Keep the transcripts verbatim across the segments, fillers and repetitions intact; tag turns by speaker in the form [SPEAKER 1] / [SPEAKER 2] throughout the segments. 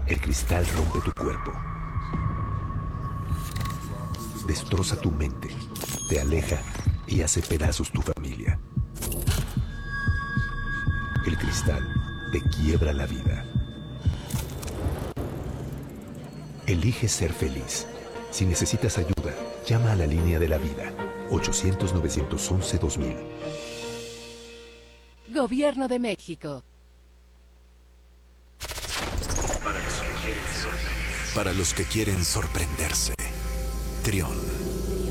[SPEAKER 1] El cristal rompe tu cuerpo, destroza tu mente, te aleja y hace pedazos tu familia. El cristal te quiebra la vida. Elige ser feliz. Si necesitas ayuda, llama a la línea de la vida, ochocientos, novecientos once, dos mil.
[SPEAKER 2] Gobierno de México.
[SPEAKER 3] Para los que quieren sorprenderse. Trión.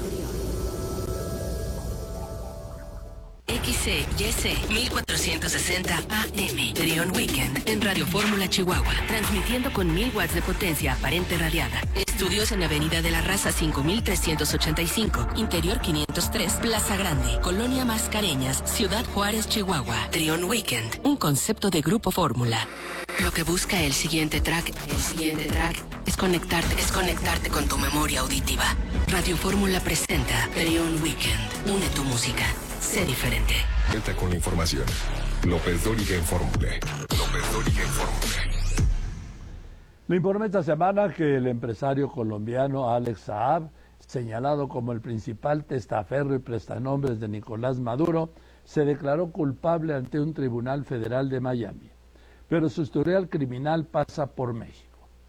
[SPEAKER 4] X C Y C mil cuatrocientos sesenta A M. Trión Weekend en Radio Fórmula Chihuahua. Transmitiendo con mil watts de potencia aparente radiada. Estudios en Avenida de la Raza cinco mil trescientos ochenta y cinco. Interior quinientos tres. Plaza Grande. Colonia Mascareñas. Ciudad Juárez, Chihuahua. Trión Weekend. Un concepto de Grupo Fórmula. Lo que busca el siguiente track, el siguiente track, es conectarte, es conectarte con tu memoria auditiva. Radio Fórmula presenta Trión Weekend. Une tu música. Sé diferente.
[SPEAKER 5] Vete con la información. López Dóriga en Fórmula. López Dóriga en Fórmula.
[SPEAKER 6] Lo informa esta semana que el empresario colombiano Alex Saab, señalado como el principal testaferro y prestanombres de Nicolás Maduro, se declaró culpable ante un tribunal federal de Miami. Pero su historial criminal pasa por México.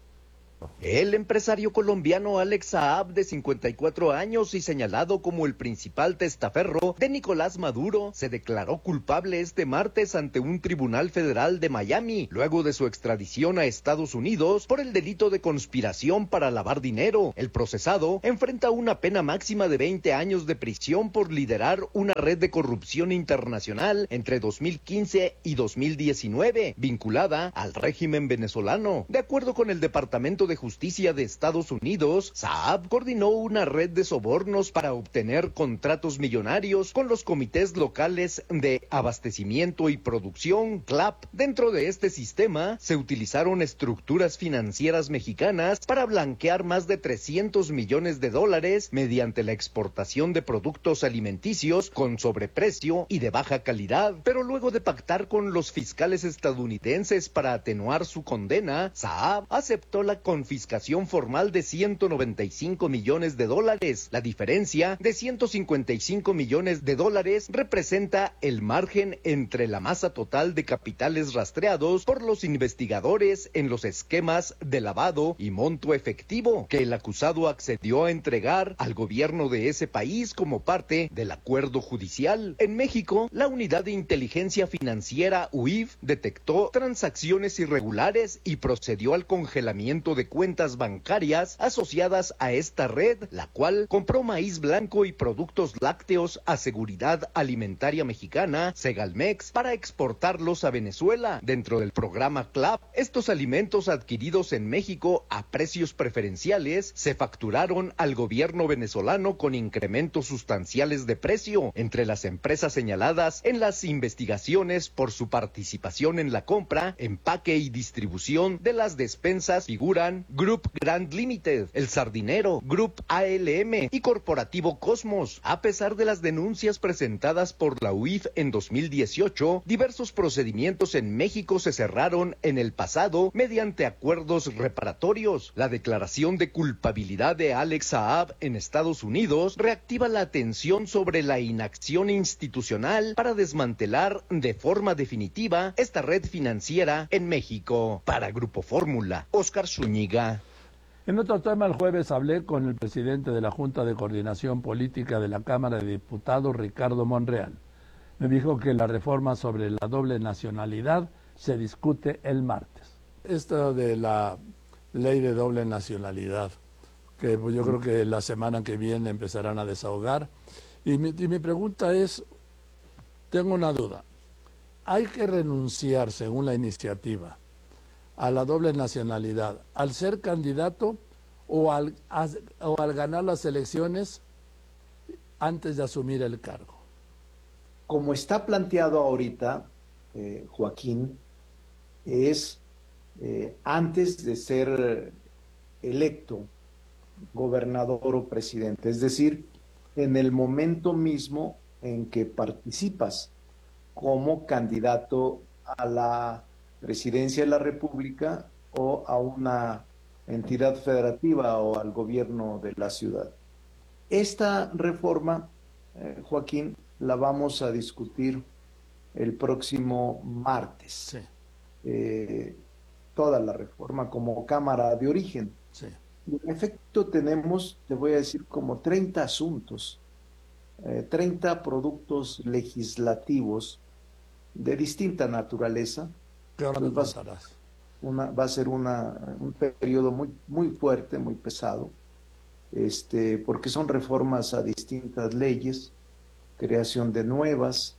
[SPEAKER 7] El empresario colombiano Alex Saab, de cincuenta y cuatro años y señalado como el principal testaferro de Nicolás Maduro, se declaró culpable este martes ante un tribunal federal de Miami, luego de su extradición a Estados Unidos por el delito de conspiración para lavar dinero. El procesado enfrenta una pena máxima de veinte años de prisión por liderar una red de corrupción internacional entre dos mil quince y dos mil diecinueve, vinculada al régimen venezolano. De acuerdo con el Departamento de Justicia de Estados Unidos, Saab coordinó una red de sobornos para obtener contratos millonarios con los comités locales de abastecimiento y producción, C L A P. Dentro de este sistema, se utilizaron estructuras financieras mexicanas para blanquear más de trescientos millones de dólares mediante la exportación de productos alimenticios con sobreprecio y de baja calidad. Pero luego de pactar con los fiscales estadounidenses para atenuar su condena, Saab aceptó la confiscación formal de ciento noventa y cinco millones de dólares. La diferencia de ciento cincuenta y cinco millones de dólares representa el margen entre la masa total de capitales rastreados por los investigadores en los esquemas de lavado y monto efectivo que el acusado accedió a entregar al gobierno de ese país como parte del acuerdo judicial. En México, la Unidad de Inteligencia Financiera U I F detectó transacciones irregulares y procedió al congelamiento de cuentas bancarias asociadas a esta red, la cual compró maíz blanco y productos lácteos a Seguridad Alimentaria Mexicana, Segalmex, para exportarlos a Venezuela. Dentro del programa C L A P, estos alimentos adquiridos en México a precios preferenciales se facturaron al gobierno venezolano con incrementos sustanciales de precio. Entre las empresas señaladas en las investigaciones por su participación en la compra, empaque y distribución de las despensas figuran Group Grand Limited, El Sardinero, Group A L M y Corporativo Cosmos. A pesar de las denuncias presentadas por la U I F en dos mil dieciocho, diversos procedimientos en México se cerraron en el pasado mediante acuerdos reparatorios. La declaración de culpabilidad de Alex Saab en Estados Unidos reactiva la atención sobre la inacción institucional para desmantelar de forma definitiva esta red financiera en México. Para Grupo Fórmula, Óscar Zúñiga.
[SPEAKER 6] En otro tema, el jueves hablé con el presidente de la Junta de Coordinación Política de la Cámara de Diputados, Ricardo Monreal. Me dijo que la reforma sobre la doble nacionalidad se discute el martes. Esto de la ley de doble nacionalidad, que pues yo creo que la semana que viene empezarán a desahogar. Y mi, y mi pregunta es, tengo una duda. ¿Hay que renunciar, según la iniciativa, a la doble nacionalidad al ser candidato o al, a, o al ganar las elecciones antes de asumir el cargo?
[SPEAKER 8] Como está planteado ahorita, eh, Joaquín, es eh, antes de ser electo gobernador o presidente, es decir, en el momento mismo en que participas como candidato a la presidencia de la República o a una entidad federativa o al gobierno de la ciudad. Esta reforma, eh, Joaquín, la vamos a discutir el próximo martes.
[SPEAKER 6] Sí.
[SPEAKER 8] Eh, toda la reforma como Cámara de Origen.
[SPEAKER 6] Sí.
[SPEAKER 8] Y en efecto tenemos, te voy a decir, como treinta asuntos, eh, treinta productos legislativos de distinta naturaleza.
[SPEAKER 6] ¿Qué hora me
[SPEAKER 8] Pues va, a
[SPEAKER 6] contarás?
[SPEAKER 8] ser una, va a ser una, un periodo muy, muy fuerte, muy pesado, este, porque son reformas a distintas leyes, creación de nuevas,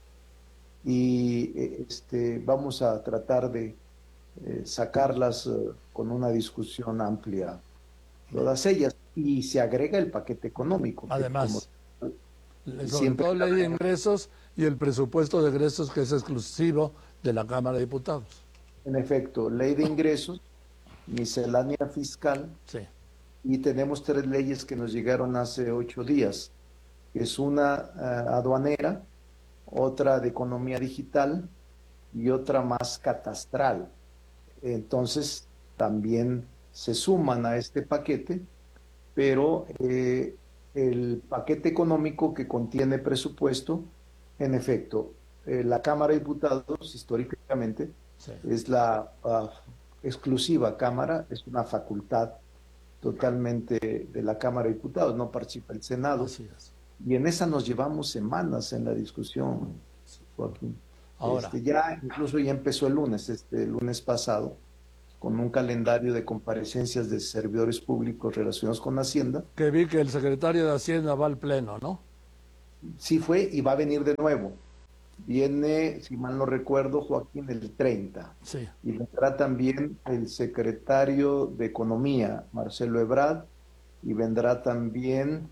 [SPEAKER 8] y este, vamos a tratar de eh, sacarlas eh, con una discusión amplia, todas ellas, y se agrega el paquete económico.
[SPEAKER 6] Además,
[SPEAKER 8] como,
[SPEAKER 6] sobre
[SPEAKER 8] siempre,
[SPEAKER 6] todo ley de ingresos y el presupuesto de egresos, que es exclusivo de la Cámara de Diputados.
[SPEAKER 8] En efecto, ley de ingresos, miscelánea fiscal,
[SPEAKER 6] Sí.
[SPEAKER 8] y tenemos tres leyes que nos llegaron hace ocho días, que es una uh, aduanera, otra de economía digital y otra más catastral. Entonces, también se suman a este paquete, pero eh, el paquete económico que contiene presupuesto, en efecto, eh, la Cámara de Diputados, históricamente,
[SPEAKER 6] Sí.
[SPEAKER 8] es la uh, exclusiva Cámara, es una facultad totalmente de la Cámara de Diputados, no participa el Senado.
[SPEAKER 6] Así es.
[SPEAKER 8] Y en esa nos llevamos semanas en la discusión, Joaquín.
[SPEAKER 6] Ahora.
[SPEAKER 8] Este, ya incluso ya empezó el lunes, este el lunes pasado, con un calendario de comparecencias de servidores públicos relacionados con Hacienda.
[SPEAKER 6] Que vi que el secretario de Hacienda va al pleno, ¿no?
[SPEAKER 8] Sí fue y va a venir de nuevo. Viene, si mal no recuerdo, Joaquín, el treinta.
[SPEAKER 6] Sí.
[SPEAKER 8] Y vendrá también el secretario de Economía, Marcelo Ebrard, y vendrá también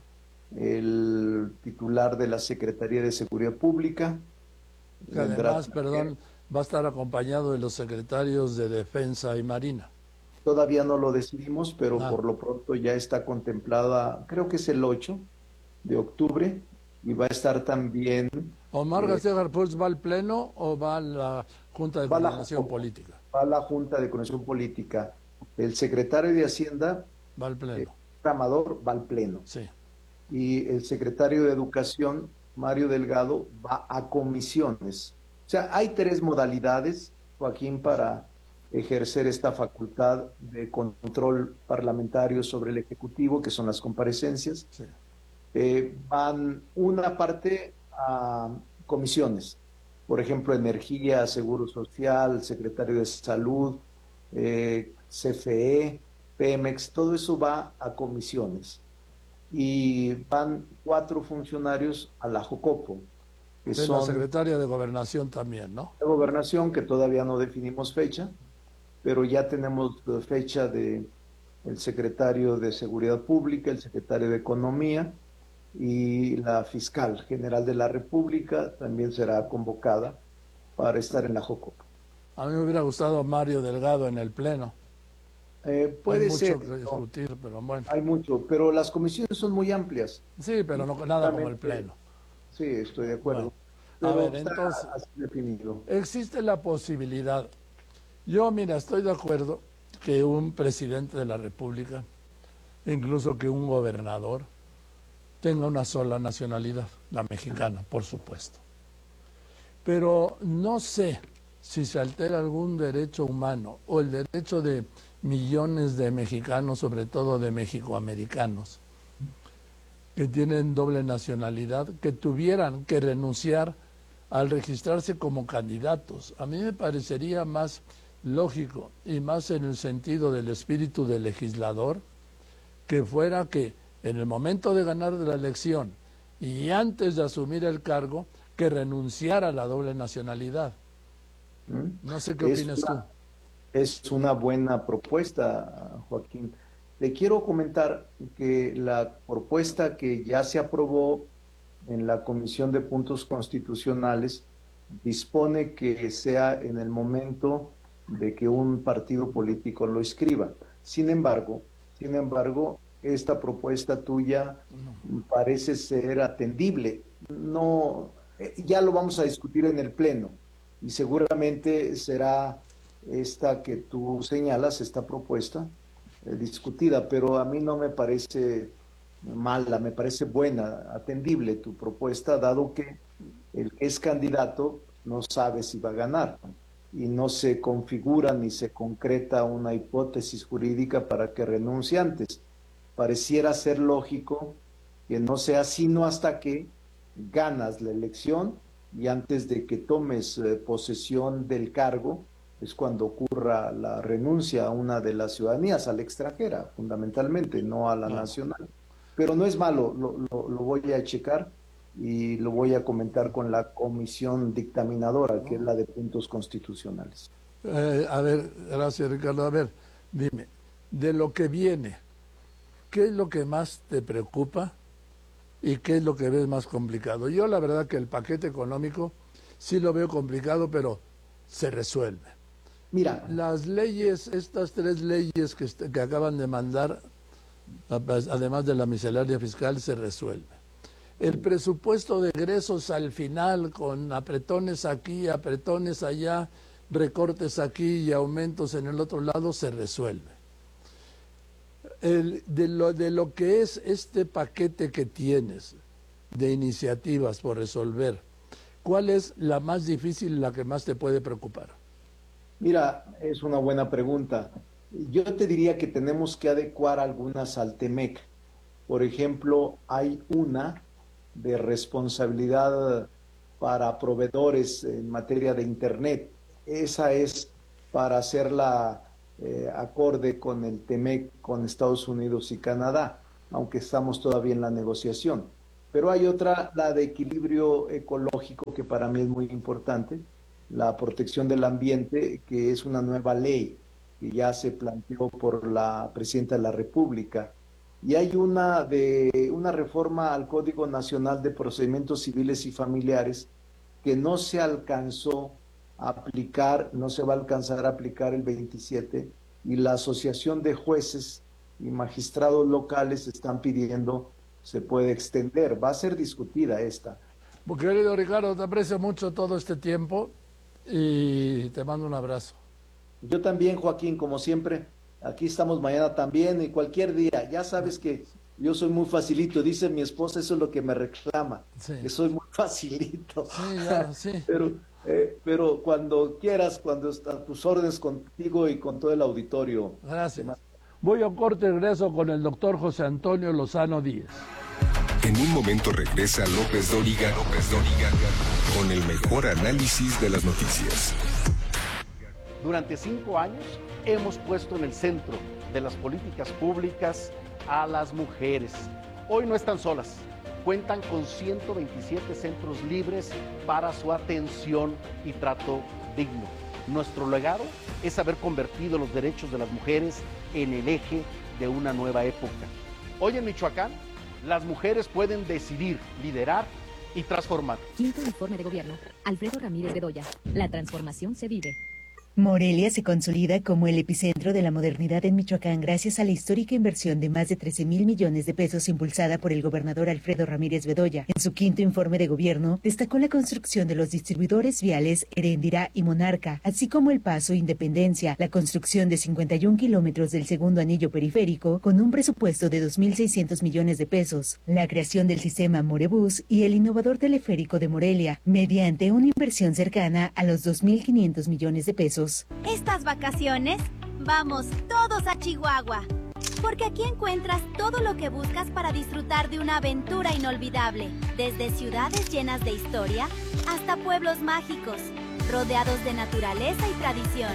[SPEAKER 8] el titular de la Secretaría de Seguridad Pública.
[SPEAKER 6] Que además, perdón, va a estar acompañado de los secretarios de Defensa y Marina.
[SPEAKER 8] Todavía no lo decidimos, pero
[SPEAKER 6] Ah.
[SPEAKER 8] por lo pronto ya está contemplada, creo que es el ocho de octubre, y va a estar también...
[SPEAKER 6] ¿Omar
[SPEAKER 8] eh,
[SPEAKER 6] García Harfuch va al pleno o va a la Junta de
[SPEAKER 8] va a la-
[SPEAKER 6] Coordinación Política?
[SPEAKER 8] va a la Junta de Coordinación Política. El secretario de Hacienda,
[SPEAKER 6] Va al pleno.
[SPEAKER 8] Amador, va al Pleno.
[SPEAKER 6] Sí.
[SPEAKER 8] Y el secretario de Educación, Mario Delgado, va a comisiones. O sea, hay tres modalidades, Joaquín, para ejercer esta facultad de control parlamentario sobre el Ejecutivo, que son las comparecencias.
[SPEAKER 6] Sí.
[SPEAKER 8] Eh, van una parte a comisiones, por ejemplo, Energía, Seguro Social, Secretario de Salud, eh, C F E, Pemex, todo eso va a comisiones. Y van cuatro funcionarios a la Jocopo, que
[SPEAKER 6] De
[SPEAKER 8] son
[SPEAKER 6] la secretaria de Gobernación también, ¿no?
[SPEAKER 8] de Gobernación, que todavía no definimos fecha, pero ya tenemos eh, fecha de el secretario de Seguridad Pública, el secretario de Economía y la fiscal general de la República también será convocada para estar en la Jocopo.
[SPEAKER 6] A mí me hubiera gustado Mario Delgado en el pleno.
[SPEAKER 8] Eh, puede
[SPEAKER 6] Hay mucho
[SPEAKER 8] ser,
[SPEAKER 6] que
[SPEAKER 8] ¿no?
[SPEAKER 6] discutir, pero bueno.
[SPEAKER 8] Hay mucho, pero las comisiones son muy amplias.
[SPEAKER 6] Sí, pero no nada como el pleno.
[SPEAKER 8] Sí, estoy de acuerdo.
[SPEAKER 6] Bueno, a
[SPEAKER 8] Pero
[SPEAKER 6] ver,
[SPEAKER 8] está
[SPEAKER 6] entonces-
[SPEAKER 8] así definido.
[SPEAKER 6] Existe la posibilidad. Yo, mira, estoy de acuerdo que un presidente de la República, incluso que un gobernador, tenga una sola nacionalidad, la mexicana, por supuesto. Pero no sé si se altera algún derecho humano o el derecho de millones de mexicanos, sobre todo de mexicoamericanos, que tienen doble nacionalidad, que tuvieran que renunciar al registrarse como candidatos. A mí me parecería más lógico y más en el sentido del espíritu del legislador, que fuera que en el momento de ganar la elección y antes de asumir el cargo, que renunciara a la doble nacionalidad.
[SPEAKER 8] ¿Mm?
[SPEAKER 6] No sé qué
[SPEAKER 8] Es
[SPEAKER 6] opinas
[SPEAKER 8] una-
[SPEAKER 6] tú.
[SPEAKER 8] Es una buena propuesta, Joaquín. Le quiero comentar que la propuesta que ya se aprobó en la Comisión de Puntos Constitucionales dispone que sea en el momento de que un partido político lo inscriba. Sin embargo, sin embargo, esta propuesta tuya parece ser atendible. No, eh, ya lo vamos a discutir en el Pleno y seguramente será esta que tú señalas, esta propuesta eh, discutida, pero a mí no me parece mala, me parece buena, atendible tu propuesta, dado que el que es candidato no sabe si va a ganar y no se configura ni se concreta una hipótesis jurídica para que renuncie antes. Pareciera ser lógico que no sea sino hasta que ganas la elección y antes de que tomes eh, posesión del cargo es cuando ocurra la renuncia a una de las ciudadanías, a la extranjera, fundamentalmente, no a la no. nacional. Pero no es malo, lo, lo, lo voy a checar y lo voy a comentar con la comisión dictaminadora, no. que es la de puntos constitucionales.
[SPEAKER 6] Eh, a ver, gracias Ricardo. A ver, dime, de lo que viene, ¿qué es lo que más te preocupa y qué es lo que ves más complicado? Yo la verdad que el paquete económico sí lo veo complicado, pero se resuelve.
[SPEAKER 8] Mira,
[SPEAKER 6] las leyes, estas tres leyes que, que acaban de mandar, además de la miscelánea fiscal, se resuelve. El presupuesto de egresos al final, con apretones aquí, apretones allá, recortes aquí y aumentos en el otro lado, se resuelve. El, de, lo, de lo que es este paquete que tienes de iniciativas por resolver, ¿cuál es la más difícil y la que más te puede preocupar?
[SPEAKER 8] Mira, es una buena pregunta. Yo te diría que tenemos que adecuar algunas al TEMEC. Por ejemplo, hay una de responsabilidad para proveedores en materia de Internet. Esa es para hacerla eh, acorde con el TEMEC, con Estados Unidos y Canadá, aunque estamos todavía en la negociación. Pero hay otra, la de equilibrio ecológico, que para mí es muy importante, la protección del ambiente, que es una nueva ley que ya se planteó por la Presidenta de la República. Y hay una de una reforma al Código Nacional de Procedimientos Civiles y Familiares que no se alcanzó a aplicar, no se va a alcanzar a aplicar el veintisiete, y la Asociación de Jueces y Magistrados Locales están pidiendo se puede extender. Va a ser discutida esta.
[SPEAKER 6] Querido Ricardo, te aprecio mucho todo este tiempo y te mando un abrazo.
[SPEAKER 8] Yo también, Joaquín, como siempre. Aquí estamos mañana también y cualquier día. Ya sabes que yo soy muy facilito, dice mi esposa, eso es lo que me reclama, sí. que soy muy facilito.
[SPEAKER 6] Sí, ya, sí.
[SPEAKER 8] pero, eh, pero cuando quieras, cuando a tus órdenes contigo y con todo el auditorio.
[SPEAKER 6] Gracias. Voy a un corte y regreso con el doctor José Antonio Lozano Díez.
[SPEAKER 5] En un momento regresa López Dóriga, López Dóriga, con el mejor análisis de las noticias.
[SPEAKER 9] Durante cinco años hemos puesto en el centro de las políticas públicas a las mujeres. Hoy no están solas, cuentan con ciento veintisiete centros libres para su atención y trato digno. Nuestro legado es haber convertido los derechos de las mujeres en el eje de una nueva época. Hoy en Michoacán, las mujeres pueden decidir, liderar y transformar.
[SPEAKER 10] Quinto informe de gobierno. Alfredo Ramírez Bedoya. La transformación se vive.
[SPEAKER 11] Morelia se consolida como el epicentro de la modernidad en Michoacán gracias a la histórica inversión de más de trece mil millones de pesos impulsada por el gobernador Alfredo Ramírez Bedoya. En su quinto informe de gobierno, destacó la construcción de los distribuidores viales Heréndira y Monarca, así como el Paso Independencia, la construcción de cincuenta y un kilómetros del segundo anillo periférico con un presupuesto de dos mil seiscientos millones de pesos, la creación del sistema Morebús y el innovador teleférico de Morelia, mediante una inversión cercana a los dos mil quinientos millones de pesos.
[SPEAKER 12] Estas vacaciones, vamos todos a Chihuahua, porque aquí encuentras todo lo que buscas para disfrutar de una aventura inolvidable, desde ciudades llenas de historia hasta pueblos mágicos, rodeados de naturaleza y tradición.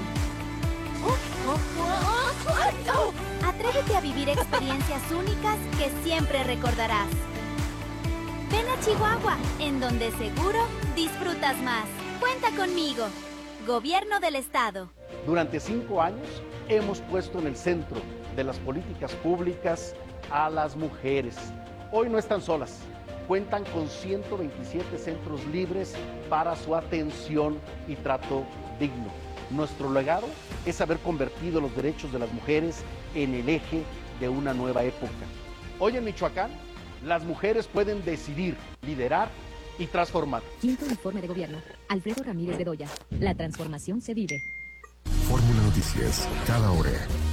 [SPEAKER 12] Atrévete a vivir experiencias únicas que siempre recordarás. Ven a Chihuahua, en donde seguro disfrutas más. Cuenta conmigo. Gobierno del Estado.
[SPEAKER 9] Durante cinco años hemos puesto en el centro de las políticas públicas a las mujeres. Hoy no están solas, cuentan con ciento veintisiete centros libres para su atención y trato digno. Nuestro legado es haber convertido los derechos de las mujeres en el eje de una nueva época. Hoy en Michoacán, las mujeres pueden decidir, liderar y transformar.
[SPEAKER 10] Quinto informe de gobierno. Alfredo Ramírez Bedoya. La transformación se vive.
[SPEAKER 5] Fórmula Noticias, cada hora.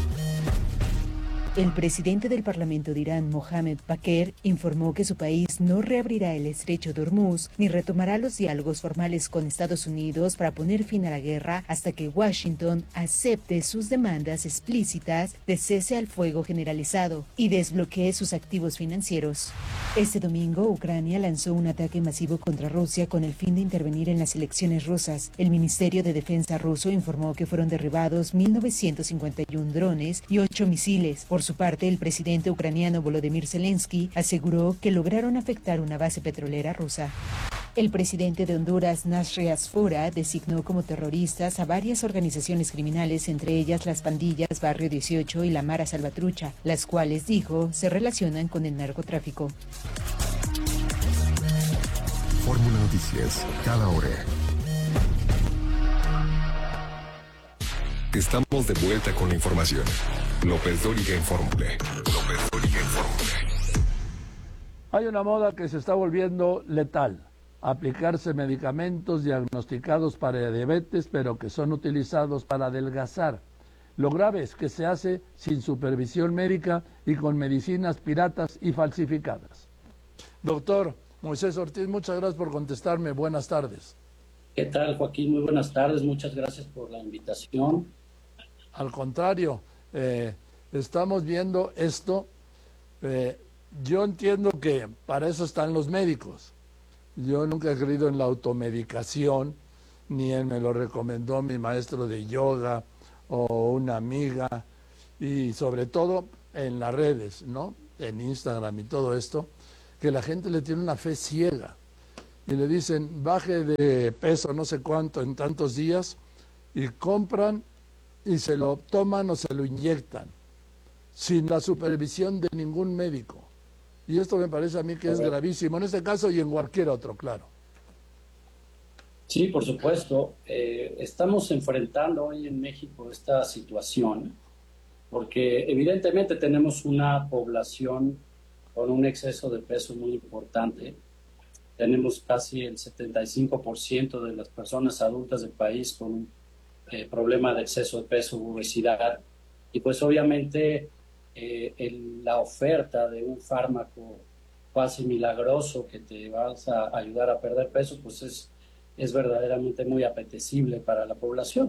[SPEAKER 11] El presidente del Parlamento de Irán, Mohamed Bakr, informó que su país no reabrirá el estrecho de Hormuz ni retomará los diálogos formales con Estados Unidos para poner fin a la guerra hasta que Washington acepte sus demandas explícitas de cese al fuego generalizado y desbloquee sus activos financieros. Este domingo, Ucrania lanzó un ataque masivo contra Rusia con el fin de intervenir en las elecciones rusas. El Ministerio de Defensa ruso informó que fueron derribados mil novecientos cincuenta y uno drones y ocho misiles. Por su parte, el presidente ucraniano Volodymyr Zelensky aseguró que lograron afectar una base petrolera rusa. El presidente de Honduras, Nasri Asfora, designó como terroristas a varias organizaciones criminales, entre ellas las pandillas Barrio dieciocho y la Mara Salvatrucha, las cuales, dijo, se relacionan con el narcotráfico.
[SPEAKER 5] Fórmula Noticias, cada hora. Estamos de vuelta con la información. López Dóriga en Fórmula. López Dóriga en Fórmula.
[SPEAKER 6] Hay una moda que se está volviendo letal. Aplicarse medicamentos diagnosticados para diabetes, pero que son utilizados para adelgazar. Lo grave es que se hace sin supervisión médica y con medicinas piratas y falsificadas. Doctor Moisés Ortiz, muchas gracias por contestarme. Buenas tardes.
[SPEAKER 13] ¿Qué tal, Joaquín? Muy buenas tardes. Muchas gracias por la invitación.
[SPEAKER 6] Al contrario, eh, estamos viendo esto. Eh, yo entiendo que para eso están los médicos. Yo nunca he creído en la automedicación, ni en me lo recomendó mi maestro de yoga o una amiga, y sobre todo en las redes, ¿no? En Instagram y todo esto, que la gente le tiene una fe ciega y le dicen baje de peso no sé cuánto en tantos días y compran y se lo toman o se lo inyectan sin la supervisión de ningún médico. Y esto me parece a mí que es gravísimo, en este caso y en cualquier otro, claro.
[SPEAKER 13] Sí, por supuesto. Eh, estamos enfrentando hoy en México esta situación porque evidentemente tenemos una población con un exceso de peso muy importante. Tenemos casi el setenta y cinco por ciento de las personas adultas del país con un eh, problema de exceso de peso, obesidad. Y pues obviamente eh, el, la oferta de un fármaco casi milagroso que te vas a ayudar a perder peso, pues es, es verdaderamente muy apetecible para la población.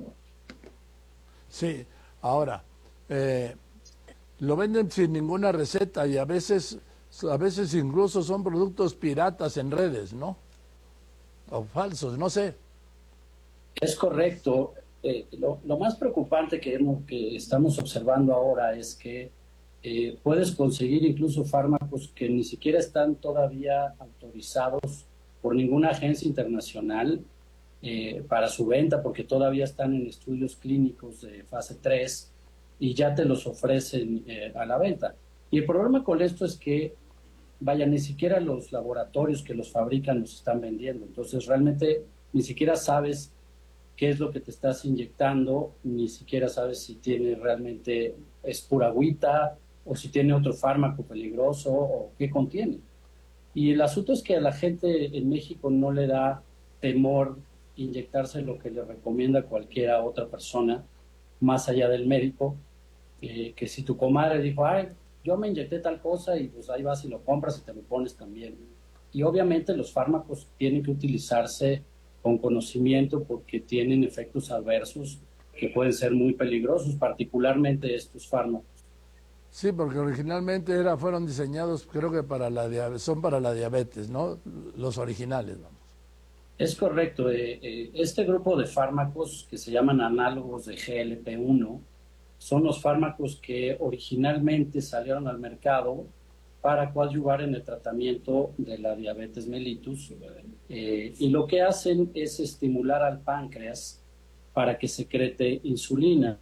[SPEAKER 6] Sí, ahora, eh, lo venden sin ninguna receta y a veces... A veces incluso son productos piratas en redes, ¿no? O falsos, no sé.
[SPEAKER 13] Es correcto. Eh, lo, lo más preocupante que, hemos, que estamos observando ahora es que eh, puedes conseguir incluso fármacos que ni siquiera están todavía autorizados por ninguna agencia internacional eh, para su venta, porque todavía están en estudios clínicos de fase tres y ya te los ofrecen eh, a la venta. Y el problema con esto es que, vaya, ni siquiera los laboratorios que los fabrican los están vendiendo. Entonces, realmente ni siquiera sabes qué es lo que te estás inyectando, ni siquiera sabes si tiene realmente, es pura agüita, o si tiene otro fármaco peligroso, o qué contiene. Y el asunto es que a la gente en México no le da temor inyectarse lo que le recomienda cualquiera otra persona, más allá del médico, eh, que si tu comadre dijo, ay, yo me inyecté tal cosa y pues ahí vas y lo compras y te lo pones también. Y obviamente los fármacos tienen que utilizarse con conocimiento porque tienen efectos adversos que pueden ser muy peligrosos, particularmente estos fármacos.
[SPEAKER 6] Sí, porque originalmente era, fueron diseñados, creo que para la diabetes, son para la diabetes, ¿no? Los originales, vamos.
[SPEAKER 13] Es correcto. Eh, eh, este grupo de fármacos que se llaman análogos de G L P uno son los fármacos que originalmente salieron al mercado para coadyuvar en el tratamiento de la diabetes mellitus, eh, y lo que hacen es estimular al páncreas para que secrete insulina.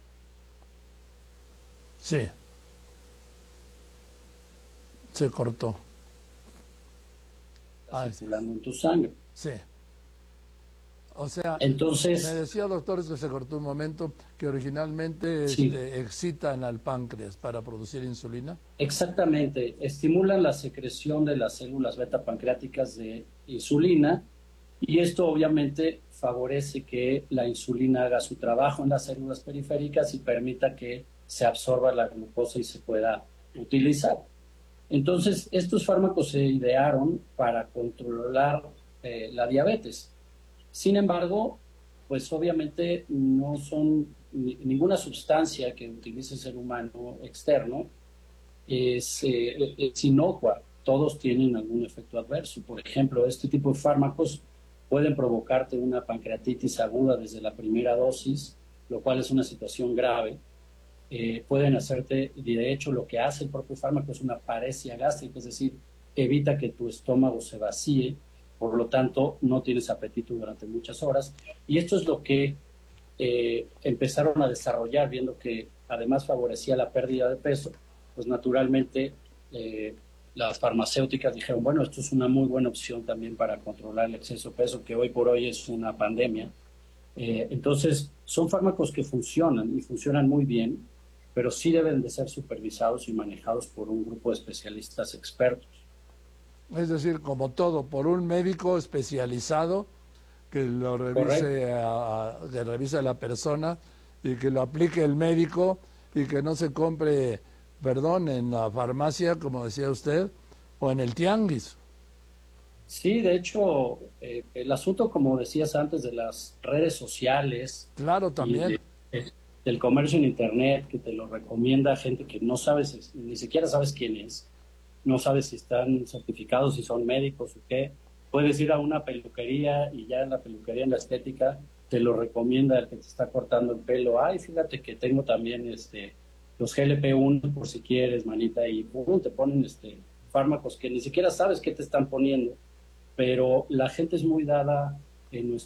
[SPEAKER 6] Sí. Se cortó.
[SPEAKER 13] Está circulando en tu sangre.
[SPEAKER 6] Sí. O sea,
[SPEAKER 13] entonces,
[SPEAKER 6] me decía, doctor, es que se cortó un momento, que originalmente
[SPEAKER 13] sí.
[SPEAKER 6] este, excitan al páncreas para producir insulina.
[SPEAKER 13] Exactamente, estimulan la secreción de las células beta pancreáticas de insulina Y esto obviamente favorece que la insulina haga su trabajo en las células periféricas y permita que se absorba la glucosa y se pueda utilizar. Entonces, estos fármacos se idearon para controlar eh, la diabetes. Sin embargo, pues obviamente no son ni, ninguna sustancia que utilice el ser humano externo es, eh, es inocua. Todos tienen algún efecto adverso. Por ejemplo, este tipo de fármacos pueden provocarte una pancreatitis aguda desde la primera dosis, lo cual es una situación grave. Eh, pueden hacerte, de hecho, lo que hace el propio fármaco es una paresia gástrica, es decir, evita que tu estómago se vacíe, por lo tanto, no tienes apetito durante muchas horas. Y esto es lo que eh, empezaron a desarrollar, viendo que además favorecía la pérdida de peso, pues naturalmente eh, las farmacéuticas dijeron, bueno, esto es una muy buena opción también para controlar el exceso de peso, que hoy por hoy es una pandemia. Eh, entonces, son fármacos que funcionan y funcionan muy bien, pero sí deben de ser supervisados y manejados por un grupo de especialistas expertos.
[SPEAKER 6] Es decir, como todo, por un médico especializado que lo revise a, a, que revise a la persona y que lo aplique el médico y que no se compre, perdón, en la farmacia, como decía usted, o en el tianguis.
[SPEAKER 13] Sí, de hecho, eh, el asunto, como decías antes, de las redes sociales.
[SPEAKER 6] Claro, también.
[SPEAKER 13] De, de, del comercio en Internet, que te lo recomienda gente que no sabes, ni siquiera sabes quién es, no sabes si están certificados, si son médicos o qué. Puedes ir a una peluquería y ya en la peluquería, en la estética, te lo recomienda el que te está cortando el pelo. Ay, fíjate que tengo también este los G L P uno por si quieres, manita, y pum, te ponen este fármacos que ni siquiera sabes qué te están poniendo. Pero la gente es muy dada en